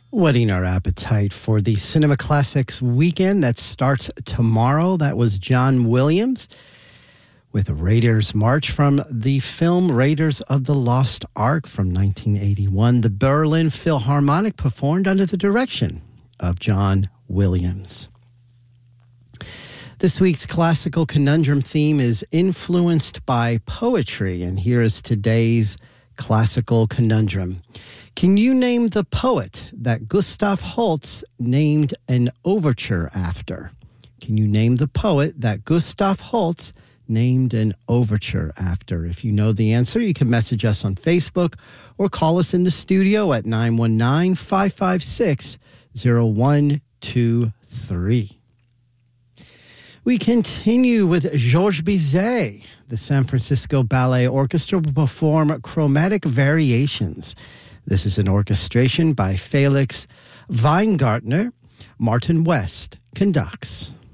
Whetting our appetite for the Cinema Classics weekend that starts tomorrow. That was John Williams with Raiders March from the film Raiders of the Lost Ark from 1981. The Berlin Philharmonic performed under the direction of John Williams. This week's classical conundrum theme is influenced by poetry, and here is today's classical conundrum. Can you name the poet that Gustav Holst named an overture after? Can you name the poet that Gustav Holst named an overture after? If you know the answer, you can message us on Facebook or call us in the studio at 919-556-0123. We continue with Georges Bizet. The San Francisco Ballet Orchestra will perform Chromatic Variations. This is an orchestration by Felix Weingartner. Martin West conducts.